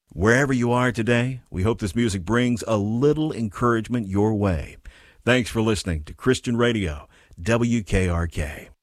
Wherever you are today, we hope this music brings a little encouragement your way. Thanks for listening to Christian Radio, WKRK.